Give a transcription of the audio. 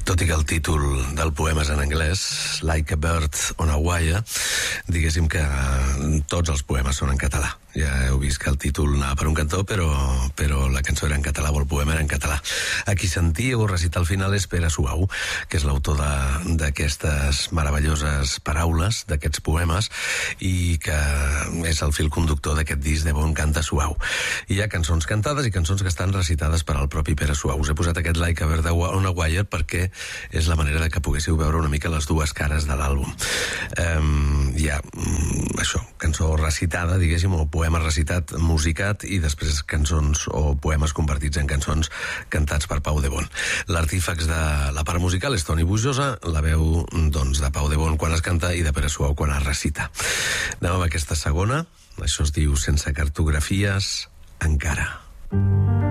Tot i que el títol del poema és en anglès, Like a Bird on a Wire, diguéssim que tots els poemes són en català. Ja heu vist que el títol anava per un cantó, però la cançó era en català o el poema era en català. A qui sentíeu recitar al final és Pere Suau, que és l'autor d'aquestes meravelloses paraules, d'aquests poemes, i que és el fil conductor d'aquest disc de Bon Canta Suau. Hi ha cançons cantades i cançons que estan recitades per al propi Pere Suau. Us he posat aquest Like a Bird on a Wire perquè és la manera de que poguéssiu veure una mica les dues cares de l'àlbum. Hi ha això, cançó recitada, diguéssim, o poema recitat, musicat, i després cançons o poemes convertits en cançons cantats per Pau de Bon. L'artífex de la part musical és Toni Bujosa, la veu doncs de Pau de Bon quan es canta i de Pere Suau quan es recita. Anem amb aquesta segona, això es diu Sense cartografies encara.